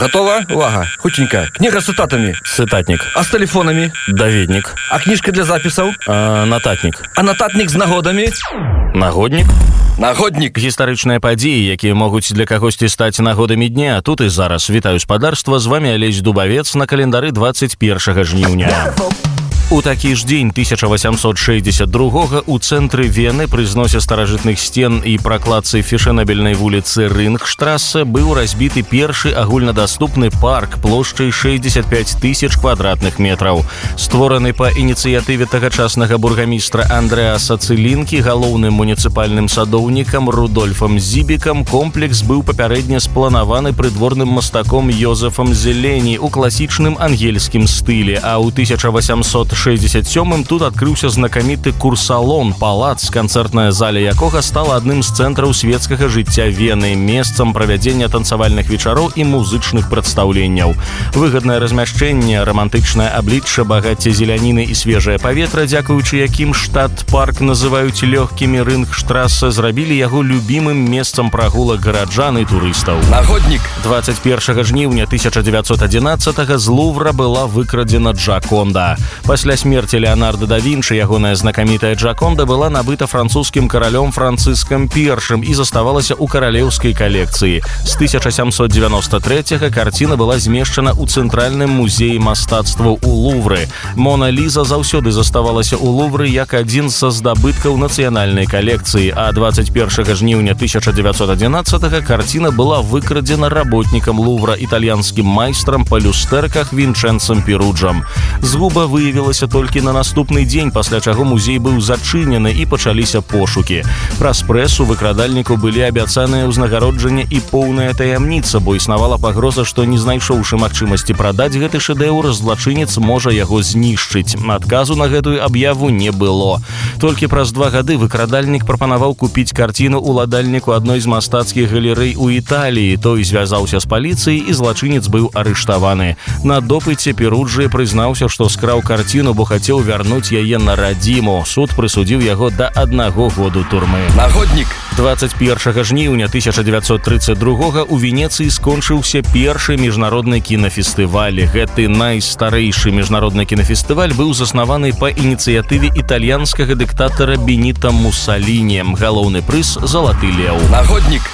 Готова? Увага. Хутенько. Книга с цитатами. Цытатнік. А с телефонами? Даведнік. А книжка для записов? Нататнік. А нотатник с нагодами? Нагоднік. Нагодник. Гістарычныя падзеі, якія могуць для кагосьці стаць нагодамі дня. Тут і зараз. Вітаю спадарства, з вами Алесь Дубавец на календары 21 жніўня. У такі ж дзень 1862 у цэнтры Вены пры зносе старажытных сцен і пракладцы фешэнабельнай вуліцы Рынгштрассе быў разбіты першы агульнадаступны парк плошчай 65 тысяч квадратных метраў. Створаны па ініцыятыве тагачаснага бургамістра Андрэаса Цылінкі галоўным муніцыпальным садоўнікам Рудольфам Зібікам, комплекс быў папярэдне спланаваны прыдворным мастаком Йозефам Зелені ў класічным ангельскім стылі, а ў 1867 тут адкрыўся знакаміты курсалон, палац, канцэртная заля якога стала адным з цэнтраў светскага жыцця Вены, месцам правядзення танцавальных вечароў і музычных прадстаўленняў. Выгаднае размяшчэнне, рамантычнае аблічча, багацце зеляніны і свежае паветра, дзякуючы якім штат-парк называюць лёгкімі, Рынгштрассе зрабілі яго любімым месцам прагулак гараджан і турыстаў. Нагодник. 21 жніўня 1911 з Лувра была выкрадзена Джаконда. Пасля смерти Леонардо да Вінчы ягоная знакамітая Джаконда была набыта французскім каралём Францыскам I і заставалася ў каралеўскай калекцыі. З 1793 карціна была змешчана ў Цэнтральным музеі мастацтваў у Лувры. Мона Ліза заўсёды заставалася ў Лувры як адзін са здабыткаў нацыянальнай калекцыі, а 21 жніўня 1911 карціна была выкрадзена работнікам Лувра, італьянскім майстрам па люстэрках Вінчэнцам Перуджам. Згуба выявілася толькі на наступны дзень, пасля чаго музей быў зачынены і пачаліся пошукі. Праз прэсу выкрадальніку былі абяцаныя ўзнагароджанне і поўная таямніца, бо існавала пагроза, што не знайшоўшы магчымасці прадаць гэты шэдэўр, злачынец можа яго знішчыць. Адказу на гэтую аб'яву не было. Толькі праз 2 гады выкрадальнік прапанаваў купіць карціну уладальніку адной з мастацкіх галерэй у Італіі. Той звязаўся з паліцыяй і злачынец быў арыштаваны. На допыце Перуджы прызнаўся, што скраў карціну, бо хацеў вярнуць яе на радзіму. Суд прысудзіў яго да 1 году турмы. Нагодник. 21 жніўня 1932 у Венецыі скончыўся першы міжнародны кінафестываль. Гэты найстарэйшы міжнародны кінафестываль быў заснаваны па ініцыятыве італьянскага дыктатара Беніта Мусаліні. Галоўны прыз «Залаты леў». Нагодник.